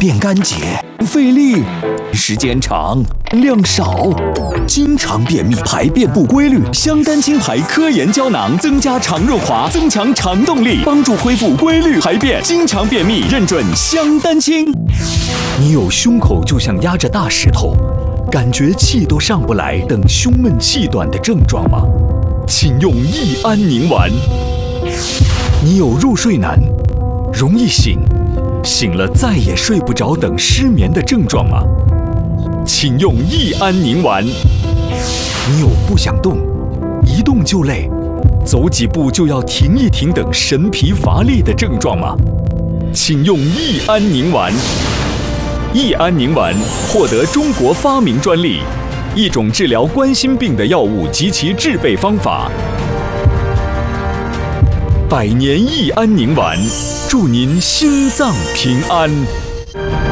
便干洁，费力，时间长，量少，经常便秘，排便不规律。香丹清牌科研胶囊增加肠润滑，增强肠动力，帮助恢复规律排便。经常便秘认准香丹清。你有胸口就像压着大石头，感觉气都上不来等胸闷气短的症状吗？请用益安宁丸。你有入睡难，容易醒，醒了再也睡不着等失眠的症状吗？请用益安宁丸。你有不想动，一动就累，走几步就要停一停等神疲乏力的症状吗？请用益安宁丸。益安宁丸获得中国发明专利，一种治疗冠心病的药物及其制备方法。百年益安宁丸，祝您心脏平安。